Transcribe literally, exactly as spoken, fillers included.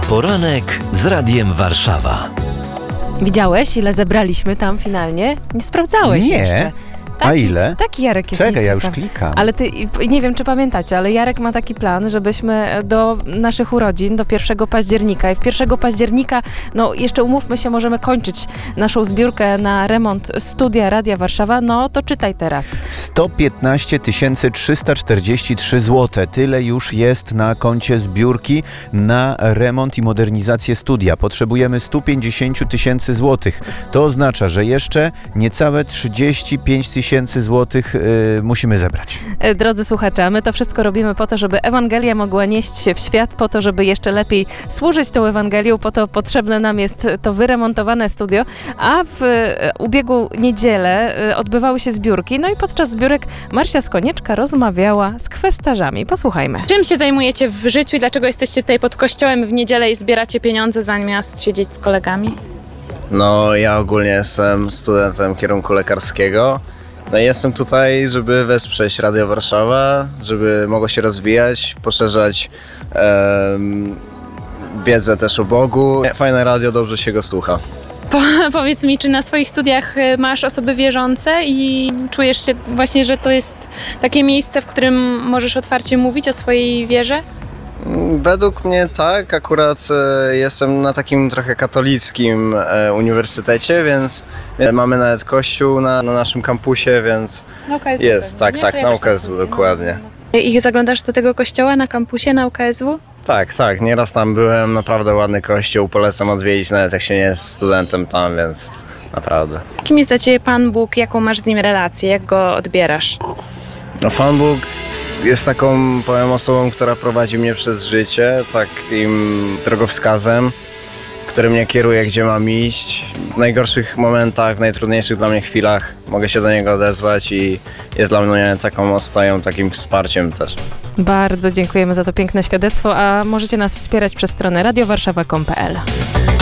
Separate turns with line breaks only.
Poranek z Radiem Warszawa.
Widziałeś, ile zebraliśmy tam finalnie? Nie sprawdzałeś
Nie.
jeszcze.
A ile?
Taki Jarek jest
Czekaj, ja już
nieciekawy.
klikam.
Ale ty, nie wiem, czy pamiętacie, ale Jarek ma taki plan, żebyśmy do naszych urodzin, do pierwszego października i w pierwszego października, no jeszcze umówmy się, możemy kończyć naszą zbiórkę na remont studia Radia Warszawa, no to czytaj teraz.
sto piętnaście tysięcy trzysta czterdzieści trzy złote. Tyle już jest na koncie zbiórki na remont i modernizację studia. Potrzebujemy sto pięćdziesiąt tysięcy złotych. To oznacza, że jeszcze niecałe trzydzieści pięć tysięcy złotych yy, musimy zebrać.
E, Drodzy słuchacze, a my to wszystko robimy po to, żeby Ewangelia mogła nieść się w świat, po to, żeby jeszcze lepiej służyć tą Ewangelią, po to potrzebne nam jest to wyremontowane studio, a w e, ubiegłą niedzielę e, odbywały się zbiórki, no i podczas zbiórek Marsia Skonieczka rozmawiała z kwestarzami. Posłuchajmy.
Czym się zajmujecie w życiu i dlaczego jesteście tutaj pod kościołem w niedzielę i zbieracie pieniądze zamiast siedzieć z kolegami?
No, ja ogólnie jestem studentem kierunku lekarskiego. No i jestem tutaj, żeby wesprzeć Radio Warszawa, żeby mogło się rozwijać, poszerzać em, wiedzę też o Bogu. Fajne radio, dobrze się go słucha.
Po, powiedz mi, czy na swoich studiach y, masz osoby wierzące i czujesz się właśnie, że to jest takie miejsce, w którym możesz otwarcie mówić o swojej wierze?
Według mnie tak, akurat e, jestem na takim trochę katolickim e, uniwersytecie, więc e, mamy nawet kościół na, na naszym kampusie, więc
Na U K S W
jest,
pewnie,
tak,
nie?
tak,
To ja
na
też
U K S W,
studiuję.
dokładnie.
I zaglądasz do tego kościoła na kampusie na U K S W?
Tak, tak, nieraz tam byłem, naprawdę ładny kościół, polecam odwiedzić, nawet jak się nie jest studentem tam, więc naprawdę.
Kim jest dla Ciebie Pan Bóg, jaką masz z Nim relację, jak Go odbierasz?
No Pan Bóg jest taką, powiem, osobą, która prowadzi mnie przez życie, takim drogowskazem, który mnie kieruje, gdzie mam iść. W najgorszych momentach, w najtrudniejszych dla mnie chwilach mogę się do Niego odezwać i jest dla mnie taką ostoją, takim wsparciem też.
Bardzo dziękujemy za to piękne świadectwo, a możecie nas wspierać przez stronę radio warszawa kropka com kropka p l.